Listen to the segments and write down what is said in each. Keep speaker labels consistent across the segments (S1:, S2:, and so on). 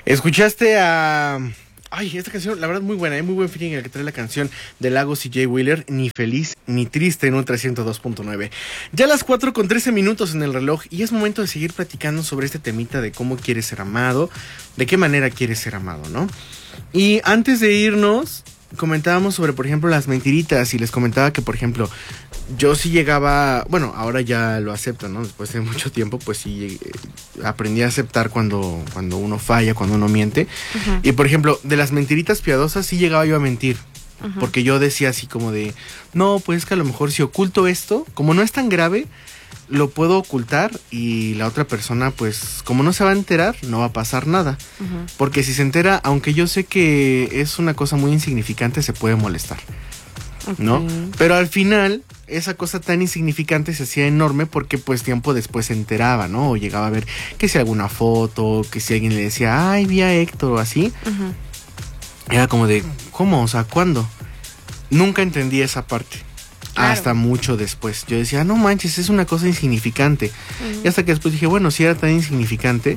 S1: Escuchaste a... Ay, esta canción, la verdad, muy buena, muy buen feeling el que trae la canción de Lagos y Jay Wheeler, Ni Feliz Ni Triste en Ultra 102.9. Ya a las 4:13 en el reloj y es momento de seguir platicando sobre este temita de cómo quieres ser amado, de qué manera quieres ser amado, ¿no? Y antes de irnos, comentábamos sobre, por ejemplo, las mentiritas y les comentaba que, por ejemplo, yo sí llegaba, bueno, ahora ya lo acepto, ¿no? Después de mucho tiempo, pues sí aprendí a aceptar cuando uno falla, cuando uno miente. Uh-huh. Y, por ejemplo, de las mentiritas piadosas sí llegaba yo a mentir. Uh-huh. Porque yo decía así como de, no, pues es que a lo mejor si oculto esto, como no es tan grave, lo puedo ocultar y la otra persona, pues, como no se va a enterar, no va a pasar nada. Uh-huh. Porque si se entera, aunque yo sé que es una cosa muy insignificante, se puede molestar. Okay. ¿No? Pero al final, esa cosa tan insignificante se hacía enorme porque pues tiempo después se enteraba, ¿no? O llegaba a ver que si alguna foto, que si alguien le decía, ay, vi a Héctor o así. Uh-huh. Era como de, ¿cómo? O sea, ¿cuándo? Nunca entendí esa parte. Claro. Hasta mucho después. Yo decía, no manches, es una cosa insignificante. Uh-huh. Y hasta que después dije, bueno, si era tan insignificante,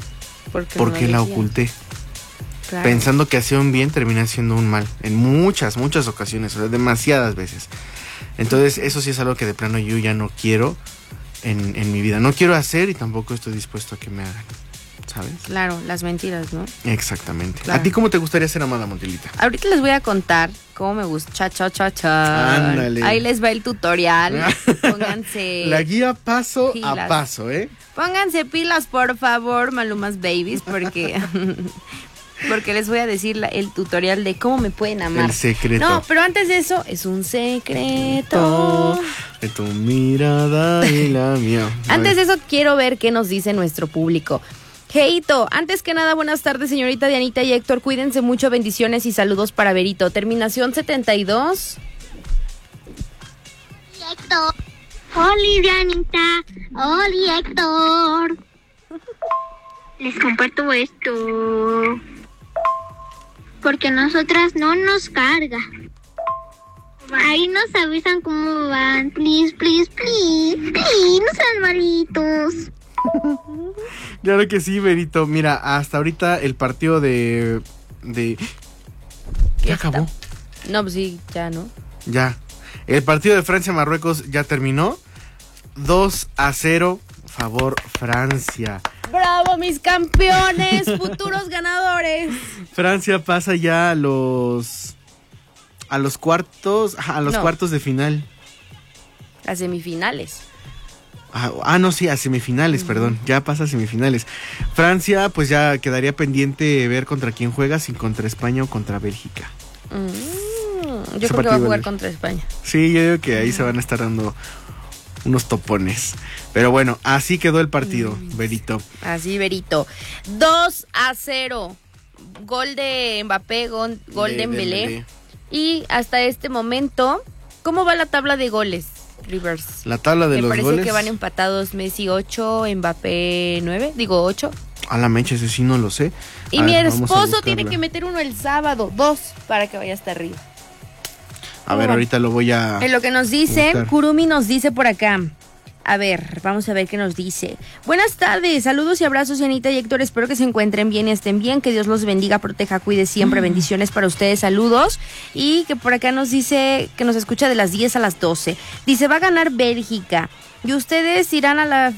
S1: ¿por qué la oculté? Claro. Pensando que hacía un bien, termina haciendo un mal. En muchas ocasiones, o sea, demasiadas veces. Entonces, eso sí es algo que de plano yo ya no quiero en mi vida. No quiero hacer y tampoco estoy dispuesto a que me hagan, ¿sabes?
S2: Claro, las mentiras, ¿no?
S1: Exactamente. Claro. ¿A ti cómo te gustaría ser amada, Montilita?
S2: Ahorita les voy a contar cómo me gusta.
S1: Ándale.
S2: Ahí les va el tutorial. Pónganse...
S1: La guía paso pilas. A paso, ¿eh?
S2: Pónganse pilas, por favor, Malumas Babies, porque les voy a decir el tutorial de cómo me pueden amar.
S1: El secreto.
S2: No, pero antes de eso, es un secreto.
S1: De tu mirada y la mía.
S2: Antes de eso, quiero ver qué nos dice nuestro público. Heito, antes que nada, buenas tardes, señorita Dianita y Héctor. Cuídense mucho, bendiciones y saludos para Berito. Terminación 72.
S3: Héctor. Oli, Dianita. Oli, Héctor. Les comparto esto. Porque nosotras no nos carga. Ahí nos avisan cómo van. Please, please, please. Please, no sean malitos.
S1: Claro que sí, Berito. Mira, hasta ahorita el partido de... ¿Ya acabó?
S2: No, pues sí, ya, ¿no?
S1: Ya. El partido de Francia-Marruecos ya terminó. 2-0, favor Francia.
S2: ¡Bravo, mis campeones! ¡Futuros ganadores!
S1: Francia pasa ya a los cuartos de final.
S2: A semifinales.
S1: No, sí, a semifinales, perdón. Ya pasa a semifinales. Francia, pues ya quedaría pendiente ver contra quién juega, si contra España o contra Bélgica.
S2: Yo creo que va a jugar contra España.
S1: Sí, yo digo que ahí se van a estar dando unos topones. Pero bueno, así quedó el partido, Berito.
S2: Así, Berito. 2-0. Gol de Mbappé, gol de Dembélé. Y hasta este momento, ¿cómo va la tabla de goles, Rivers?
S1: La tabla de los goles.
S2: Me parece que van empatados Messi 8, Mbappé 9, 8.
S1: A la mecha, ese sí no lo sé.
S2: Y mi esposo tiene que meter uno el sábado, 2, para que vaya hasta arriba.
S1: A ver, ahorita lo voy a...
S2: En lo que nos dice, buscar. Kurumi nos dice por acá. A ver, vamos a ver qué nos dice. Buenas tardes, saludos y abrazos, Anita y Héctor. Espero que se encuentren bien y estén bien. Que Dios los bendiga, proteja, cuide siempre. Bendiciones para ustedes, saludos. Y que por acá nos dice que nos escucha de las 10 a las 12. Dice, va a ganar Bélgica. Y ustedes irán a la...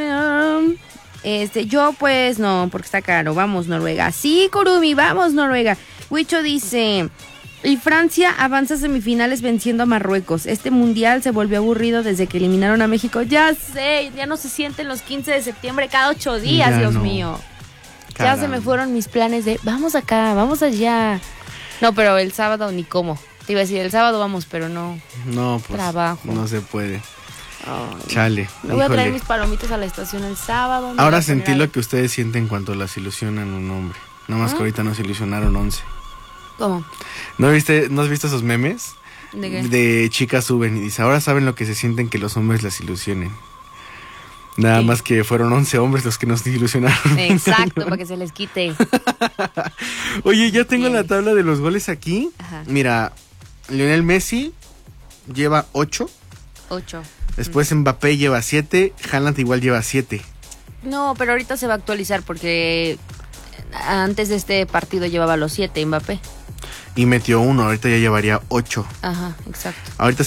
S2: Yo pues no, porque está caro. Vamos, Noruega. Sí, Kurumi, vamos, Noruega. Huicho dice... Y Francia avanza a semifinales venciendo a Marruecos. Este mundial se volvió aburrido desde que eliminaron a México. Ya sé, ya no se sienten los 15 de septiembre cada 8 días, ya Dios mío. Caramba. Ya se me fueron mis planes de vamos acá, vamos allá. No, pero el sábado ni cómo. Te iba a decir, el sábado vamos, pero no.
S1: No, pues trabajo. No se puede. Chale.
S2: Me voy a traer mis palomitas a la estación el sábado.
S1: Ahora sentí lo que ustedes sienten cuando las ilusionan un hombre. Nada más que ahorita nos ilusionaron 11.
S2: ¿Cómo?
S1: ¿No has visto esos memes?
S2: ¿De qué?
S1: De chicas suben y dice, ahora saben lo que se sienten que los hombres las ilusionen. Nada más que fueron 11 hombres los que nos ilusionaron.
S2: Exacto, para que se les quite.
S1: Oye, ya tengo la tabla de los goles aquí. Ajá. Mira, Lionel Messi lleva 8.
S2: 8.
S1: Después Mbappé lleva 7. Haaland igual lleva 7.
S2: No, pero ahorita se va a actualizar porque Antes de este partido llevaba los 7 Mbappé.
S1: Y metió 1, ahorita ya llevaría 8.
S2: Ajá, exacto.
S1: Ahorita